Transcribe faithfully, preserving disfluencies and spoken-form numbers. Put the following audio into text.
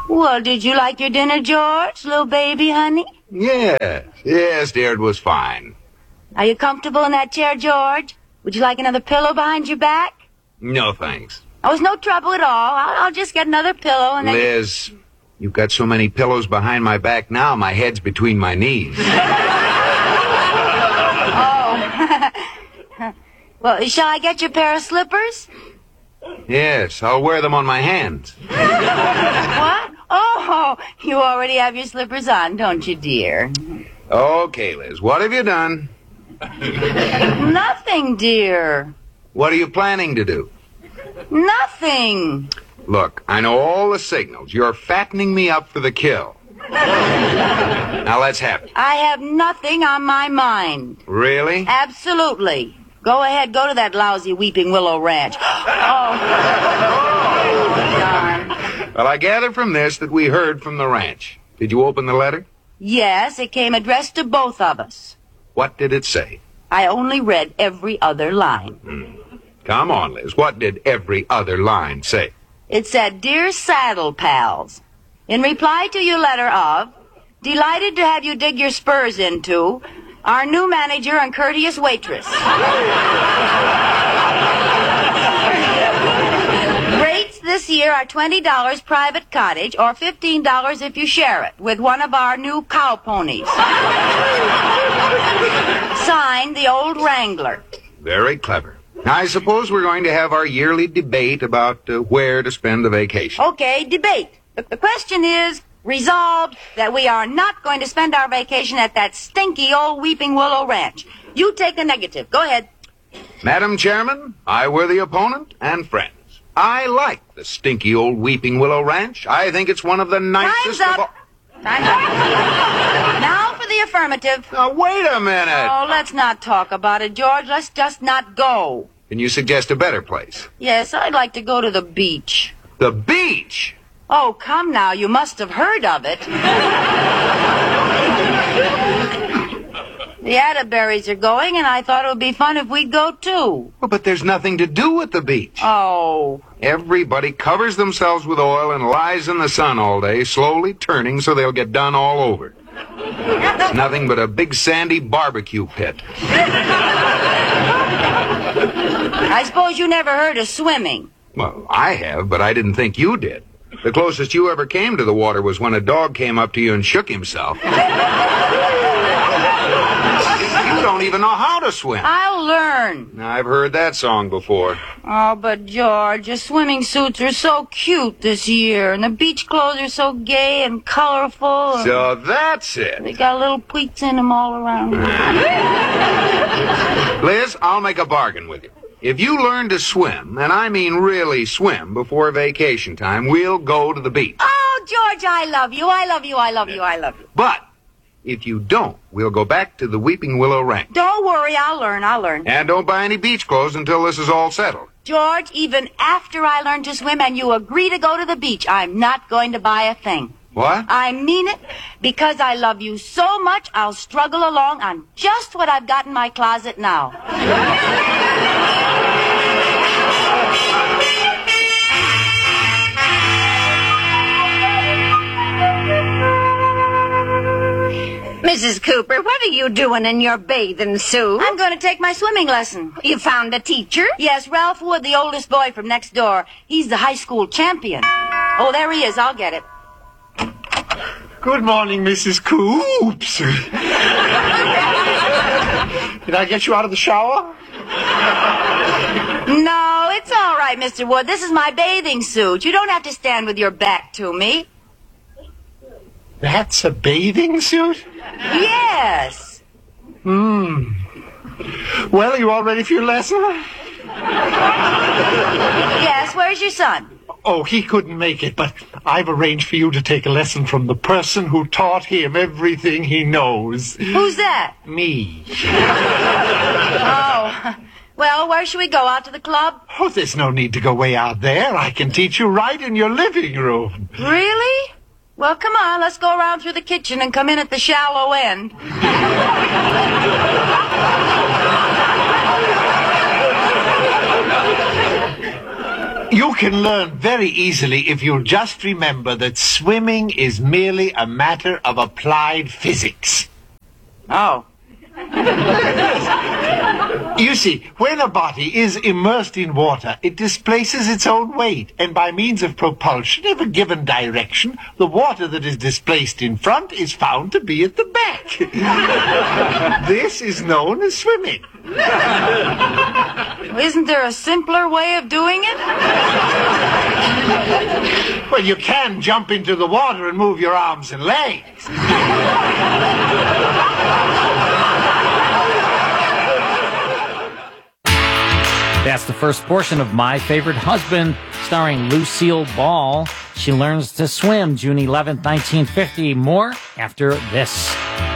Well, did you like your dinner, George, little baby, honey? Yes, yes, dear, it was fine. Are you comfortable in that chair, George? Would you like another pillow behind your back? No, thanks. Oh, it's no trouble at all. I'll, I'll just get another pillow and then... Liz, you've got so many pillows behind my back now, my head's between my knees. Oh. Well, shall I get you a pair of slippers? Yes, I'll wear them on my hands. What? Oh, you already have your slippers on, don't you, dear? Okay, Liz, what have you done? Nothing, dear. What are you planning to do? Nothing. Look, I know all the signals. You're fattening me up for the kill. Now let's have it. I have nothing on my mind. Really? Absolutely. Go ahead, go to that lousy Weeping Willow Ranch. Oh, darn. Well, I gather from this that we heard from the ranch. Did you open the letter? Yes, it came addressed to both of us. What did it say? I only read every other line. Hmm. Come on, Liz. What did every other line say? It said, Dear Saddle Pals, in reply to your letter of, delighted to have you dig your spurs into, our new manager and courteous waitress. Rates this year are twenty dollars private cottage or fifteen dollars if you share it with one of our new cow ponies. Signed, the Old Wrangler. Very clever. I suppose we're going to have our yearly debate about uh, where to spend the vacation. Okay, debate. The, the question is, resolved that we are not going to spend our vacation at that stinky old Weeping Willow Ranch. You take a negative. Go ahead. Madam Chairman, I were the opponent and friends. I like the stinky old Weeping Willow Ranch. I think it's one of the nicest Time's of all... up. Time's up. Now for the affirmative. Now, wait a minute. Oh, let's not talk about it, George. Let's just not go. Can you suggest a better place? Yes, I'd like to go to the beach. The beach? Oh, come now. You must have heard of it. The Atterberries are going, and I thought it would be fun if we'd go, too. Well, but there's nothing to do at the beach. Oh. Everybody covers themselves with oil and lies in the sun all day, slowly turning so they'll get done all over. It's nothing but a big sandy barbecue pit. I suppose you never heard of swimming. Well, I have, but I didn't think you did. The closest you ever came to the water was when a dog came up to you and shook himself. You don't even know how to swim. I'll learn. I've heard that song before. Oh, but George, your swimming suits are so cute this year, and the beach clothes are so gay and colorful. And so that's it. they got little pleats in them all around. Liz, I'll make a bargain with you. If you learn to swim, and I mean really swim, before vacation time, we'll go to the beach. Oh, George, I love you. I love you. I love you. I love you. But if you don't, we'll go back to the Weeping Willow Ranch. Don't worry. I'll learn. I'll learn. And don't buy any beach clothes until this is all settled. George, even after I learn to swim and you agree to go to the beach, I'm not going to buy a thing. What? I mean it. Because I love you so much, I'll struggle along on just what I've got in my closet now. Missus Cooper, what are you doing in your bathing suit? I'm going to take my swimming lesson. You found a teacher? Yes, Ralph Wood, the oldest boy from next door. He's the high school champion. Oh, there he is. I'll get it. Good morning, Missus Coops. Did I get you out of the shower? No, it's all right, Mister Wood. This is my bathing suit. You don't have to stand with your back to me. That's a bathing suit? Yes. Hmm. Well, are you all ready for your lesson? Yes, where's your son? Oh, he couldn't make it, but I've arranged for you to take a lesson from the person who taught him everything he knows. Who's that? Me. Oh. Well, where should we go? Out to the club? Oh, there's no need to go way out there. I can teach you right in your living room. Really? Well, come on, let's go around through the kitchen and come in at the shallow end. You can learn very easily if you'll just remember that swimming is merely a matter of applied physics. Oh. You see, when a body is immersed in water, it displaces its own weight, and by means of propulsion of a given direction, the water that is displaced in front is found to be at the back. This is known as swimming. Isn't there a simpler way of doing it? Well, you can jump into the water and move your arms and legs. That's the first portion of My Favorite Husband, starring Lucille Ball. She learns to swim June eleventh, nineteen fifty. More after this.